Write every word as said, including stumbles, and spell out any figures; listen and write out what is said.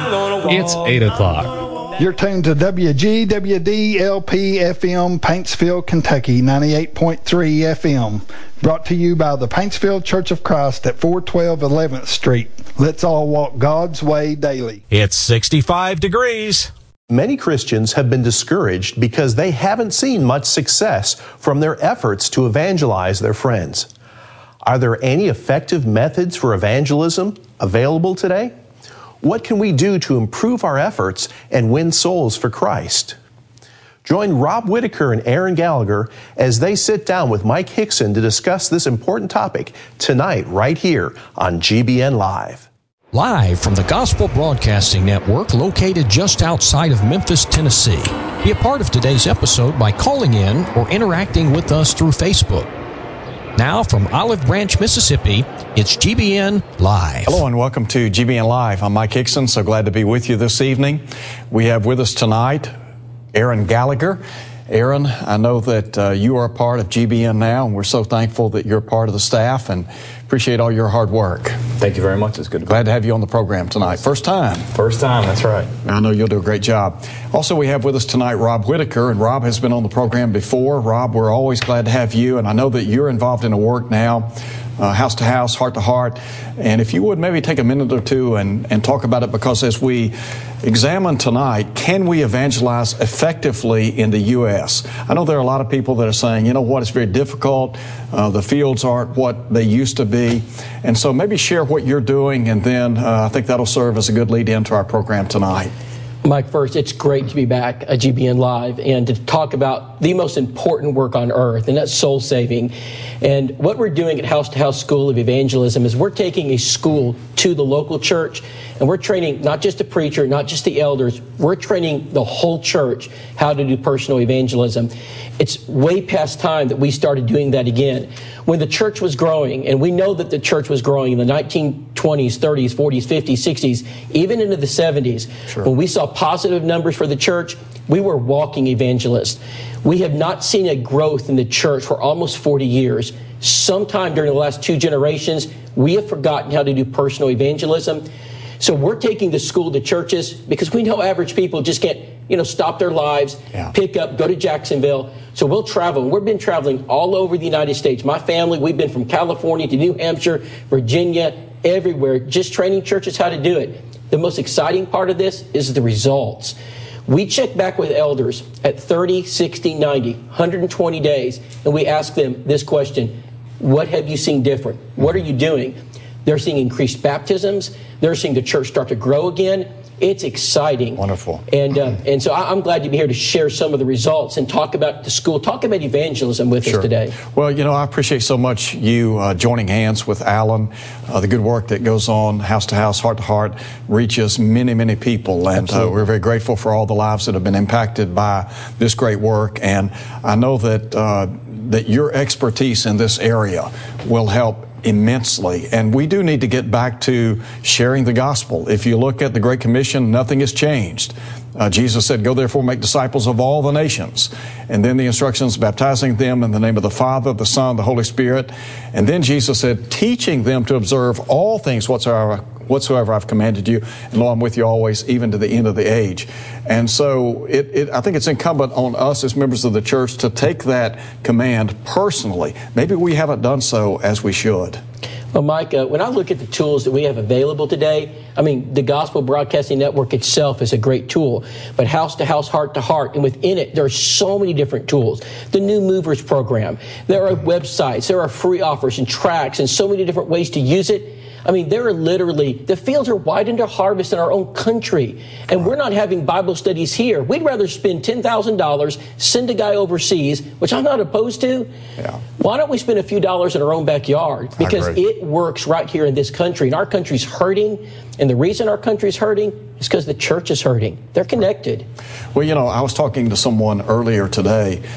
It's eight o'clock. You're tuned to W G W D L P F M, Paintsville, Kentucky, ninety-eight point three F M. Brought to you by the Paintsville Church of Christ at four twelve eleventh Street. Let's all walk God's way daily. It's sixty-five degrees. Many Christians have been discouraged because they haven't seen much success from their efforts to evangelize their friends. Are there any effective methods for evangelism available today? What can we do to improve our efforts and win souls for Christ? Join Rob Whitaker and Aaron Gallagher as they sit down with Mike Hickson to discuss this important topic tonight right here on G B N Live. Live from the Gospel Broadcasting Network located just outside of Memphis, Tennessee. Be a part of today's episode by calling in or interacting with us through Facebook. Now from Olive Branch, Mississippi, it's G B N Live. Hello and welcome to G B N Live. I'm Mike Hickson, so glad to be with you this evening. We have with us tonight Aaron Gallagher. Aaron, I know that uh, you are a part of G B N now, and we're so thankful that you're part of the staff and appreciate all your hard work. Thank you very much. It's good to be Glad to have you on the program tonight. First time. First time, that's right. I know you'll do a great job. Also, we have with us tonight Rob Whitaker, and Rob has been on the program before. Rob, we're always glad to have you, and I know that you're involved in a work now, uh, house to house, heart to heart, and if you would maybe take a minute or two and, and talk about it, because as we examine tonight, can we evangelize effectively in the U S? I know there are a lot of people that are saying, you know what, it's very difficult. Uh, the fields aren't what they used to be. And so maybe share what you're doing, and then uh, I think that'll serve as a good lead into our program tonight. Mike, first, it's great to be back at G B N Live and to talk about the most important work on earth, and that's soul saving. And what we're doing at House to House School of Evangelism is we're taking a school to the local church, and we're training not just the preacher, not just the elders, we're training the whole church how to do personal evangelism. It's way past time that we started doing that again. When the church was growing, and we know that the church was growing in the nineteen twenties, thirties, forties, fifties, sixties, even into the seventies, sure. When we saw positive numbers for the church, we were walking evangelists. We have not seen a growth in the church for almost forty years. Sometime during the last two generations, we have forgotten how to do personal evangelism. So we're taking the school to churches because we know average people just can't, you know, stop their lives, yeah. pick up, go to Jacksonville. So we'll travel. We've been traveling all over the United States. My family, we've been from California to New Hampshire, Virginia, everywhere, just training churches how to do it. The most exciting part of this is the results. We check back with elders at thirty, sixty, ninety, one hundred twenty days, and we ask them this question: what have you seen different? What are you doing? They're seeing increased baptisms. They're seeing the church start to grow again. It's exciting. Wonderful. And uh, and so I'm glad to be here to share some of the results and talk about the school, talk about evangelism with sure. us today. Well, you know, I appreciate so much you uh, joining hands with Alan. Uh, the good work that goes on, house to house, heart to heart, reaches many, many people. And uh, we're very grateful for all the lives that have been impacted by this great work. And I know that uh, that your expertise in this area will help immensely. And we do need to get back to sharing the gospel. If you look at the Great Commission, nothing has changed. Uh, Jesus said, go therefore make disciples of all the nations. And then the instructions, baptizing them in the name of the Father, the Son, the Holy Spirit. And then Jesus said, teaching them to observe all things whatsoever, whatsoever I've commanded you. And lo, I'm with you always, even to the end of the age. And so it, it, I think it's incumbent on us as members of the church to take that command personally. Maybe we haven't done so as we should. Well, Mike, uh, when I look at the tools that we have available today, I mean, the Gospel Broadcasting Network itself is a great tool, but house to house, heart to heart, and within it, there are so many different tools. The New Movers program, there are websites, there are free offers and tracks, and so many different ways to use it. I mean, there are literally, the fields are wide into harvest in our own country, and we're not having Bible studies here. We'd rather spend ten thousand dollars, send a guy overseas, which I'm not opposed to. Yeah. Why don't we spend a few dollars in our own backyard? Because it works right here in this country, and our country's hurting, and the reason our country's hurting is because the church is hurting. They're connected. Well, you know, I was talking to someone earlier today